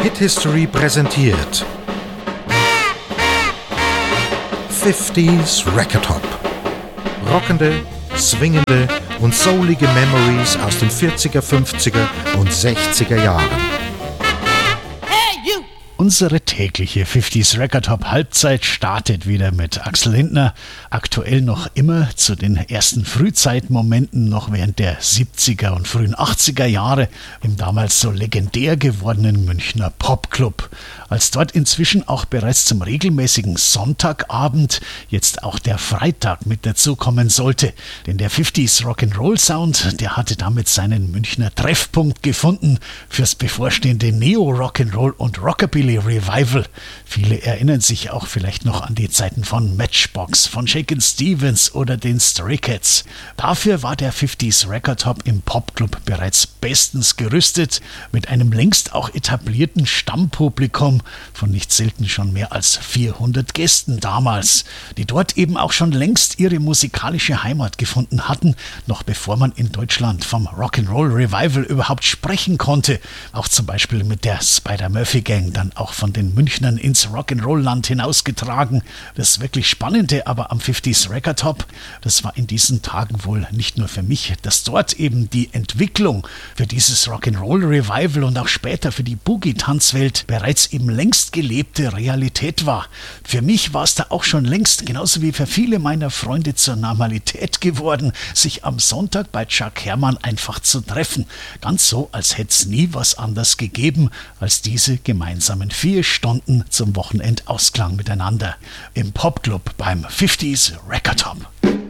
Hit History präsentiert 50s Record Top. Rockende, swingende und soulige Memories aus den 40er, 50er und 60er Jahren. Unsere tägliche 50s Record Top Halbzeit startet wieder mit Axel Lindner. Aktuell noch immer zu den ersten Frühzeitmomenten noch während der 70er und frühen 80er Jahre im damals so legendär gewordenen Münchner Popclub. Als dort inzwischen auch bereits zum regelmäßigen Sonntagabend jetzt auch der Freitag mit dazukommen sollte. Denn der 50s Rock'n'Roll Sound, der hatte damit seinen Münchner Treffpunkt gefunden fürs bevorstehende Neo-Rock'n'Roll und Rockabilly Revival. Viele erinnern sich auch vielleicht noch an die Zeiten von Matchbox, von Shakin' Stevens oder den Stray Cats. Dafür war der 50s Record Top im Popclub bereits bestens gerüstet, mit einem längst auch etablierten Stammpublikum von nicht selten schon mehr als 400 Gästen damals, die dort eben auch schon längst ihre musikalische Heimat gefunden hatten, noch bevor man in Deutschland vom Rock'n'Roll Revival überhaupt sprechen konnte. Auch zum Beispiel mit der Spider-Murphy Gang dann auch von den Münchnern ins Rock'n'Roll-Land hinausgetragen. Das wirklich Spannende aber am 50s Record Top, das war in diesen Tagen wohl nicht nur für mich, dass dort eben die Entwicklung für dieses Rock'n'Roll Revival und auch später für die Boogie-Tanzwelt bereits eben längst gelebte Realität war. Für mich war es da auch schon längst, genauso wie für viele meiner Freunde, zur Normalität geworden, sich am Sonntag bei Chuck Herrmann einfach zu treffen. Ganz so, als hätte es nie was anderes gegeben als diese gemeinsamen 4 Stunden zum Wochenendausklang miteinander im Popclub beim 50s Record Top.